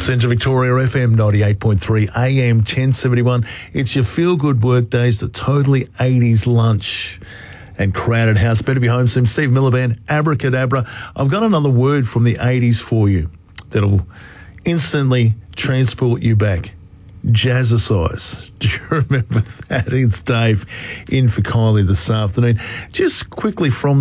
Centre Victoria FM 98.3 AM 1071. It's your feel-good work days, the totally 80s lunch and crowded house. Better be home soon. Steve Miller Band, Abracadabra. I've got another word from the 80s for you that'll instantly transport you back. Jazzercise. Do you remember that? It's Dave in for Kylie this afternoon. Just quickly from